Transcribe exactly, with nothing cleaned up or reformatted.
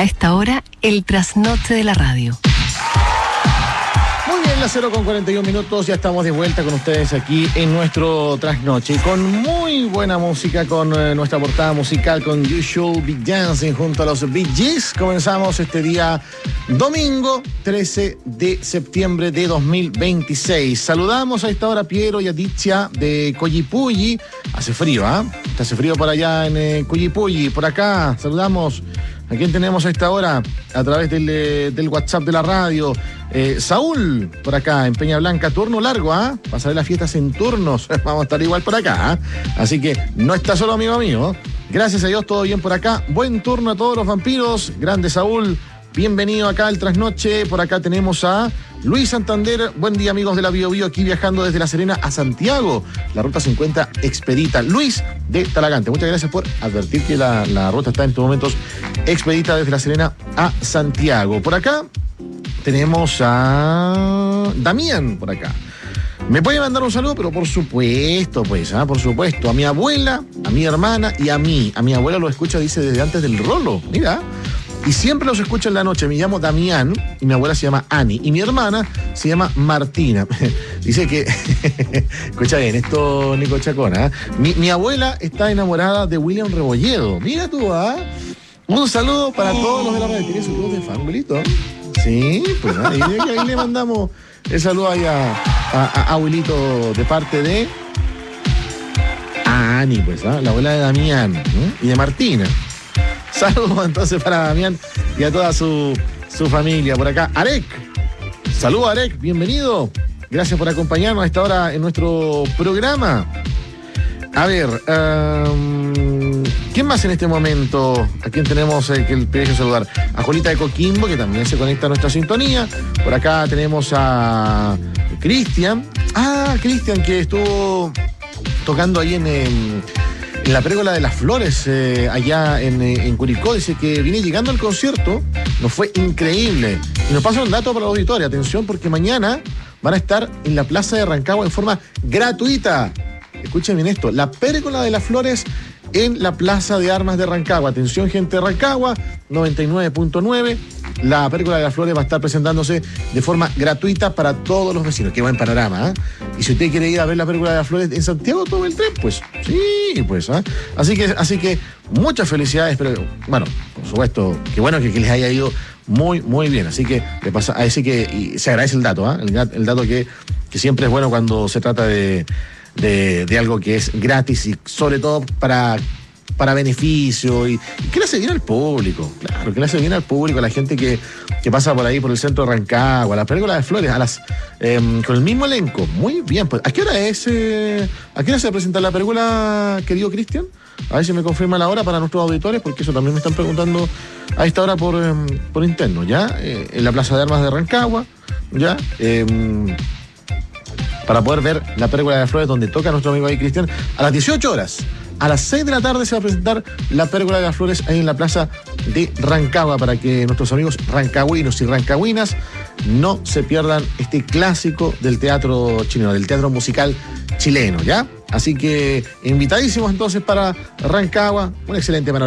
esta hora, el trasnoche de la radio. Muy bien, las cero con cuarenta y un minutos, ya estamos de vuelta con ustedes aquí en nuestro trasnoche, con muy buena música, con eh, nuestra portada musical, con You Should Be Dancing junto a los Bee Gees. Comenzamos este día domingo trece de septiembre de dos mil veintiséis. Saludamos a esta hora a Piero y a Titia de Collipulli. Hace frío, ¿ah? ¿eh? Hace frío por allá en eh, Collipulli. Por acá saludamos a quien tenemos a esta hora a través del, eh, del WhatsApp de la radio. Eh, Saúl, por acá en Peña Blanca, turno largo, ¿ah? ¿eh? Pasaré las fiestas en turnos, vamos a estar igual por acá, ¿eh? Así que no está solo, amigo mío. Gracias a Dios, todo bien por acá. Buen turno a todos los vampiros. Grande Saúl, bienvenido acá al trasnoche. Por acá tenemos a Luis Santander. Buen día, amigos de la Bio Bio, aquí viajando desde La Serena a Santiago. La ruta se encuentra expedita. Luis de Talagante, muchas gracias por advertir que la, la ruta está en estos momentos expedita desde La Serena a Santiago. Por acá tenemos a Damián, por acá. Me puede mandar un saludo, pero por supuesto, pues, ¿ah? Por supuesto, a mi abuela, a mi hermana y a mí. A mi abuela lo escucha, dice, desde antes del rolo, mira. Y siempre los escucho en la noche. Me llamo Damián y mi abuela se llama Ani. Y mi hermana se llama Martina. Dice que, escucha bien, esto Nico Chacona, ¿eh? mi, mi abuela está enamorada de William Rebolledo. Mira tú, ¿ah? ¿eh? Un saludo para todos los de la radio. ¿Tienes un club de fan, abuelito? Sí, pues ahí, ahí le mandamos el saludo ahí a, a, a abuelito de parte de a Ani, pues, ¿ah? La abuela de Damián, ¿eh? Y de Martina. Saludos entonces para Damián y a toda su, su familia. Por acá, Arek. Saludos, Arek, bienvenido. Gracias por acompañarnos a esta hora en nuestro programa. A ver, um, ¿quién más en este momento? ¿A quién tenemos eh, que el privilegio de saludar? A Jolita de Coquimbo, que también se conecta a nuestra sintonía. Por acá tenemos a Cristian. Ah, Cristian, que estuvo tocando ahí en... en En la Pérgola de las Flores, eh, allá en, en Curicó. Dice que viene llegando al concierto, nos fue increíble. Y nos pasa un dato para la auditoria, atención, porque mañana van a estar en la Plaza de Rancagua en forma gratuita. Escuchen bien esto, la Pérgola de las Flores en la Plaza de Armas de Rancagua. Atención, gente de Rancagua, noventa y nueve punto nueve. La Pérgola de las Flores va a estar presentándose de forma gratuita para todos los vecinos. Qué buen panorama, ¿eh? Y si usted quiere ir a ver la Pérgola de las Flores en Santiago, tome el tren, pues sí, pues, ¿eh? Así que, así que muchas felicidades, pero bueno, por supuesto, qué bueno que, que les haya ido muy, muy bien. Así que le pasa, así que y se agradece el dato, ¿eh? El, el dato que, que siempre es bueno cuando se trata de, de, de algo que es gratis y sobre todo para... para beneficio y, y que le hace bien al público, claro, que le hace bien al público, a la gente que, que pasa por ahí por el centro de Rancagua, a la Pérgola de Flores, a las eh, con el mismo elenco. Muy bien, pues, ¿a qué hora es? Eh, ¿A qué hora se presenta la Pérgola, querido Cristian? A ver si me confirma la hora para nuestros auditores, porque eso también me están preguntando a esta hora por, eh, por interno, ¿ya? Eh, en la Plaza de Armas de Rancagua, ¿ya? Eh, para poder ver la Pérgola de Flores, donde toca nuestro amigo ahí Cristian, a las dieciocho horas. A las seis de la tarde se va a presentar la Pérgola de las Flores ahí en la Plaza de Rancagua, para que nuestros amigos rancagüinos y rancagüinas no se pierdan este clásico del teatro chileno, del teatro musical chileno, ¿ya? Así que invitadísimos entonces para Rancagua, un excelente panorama.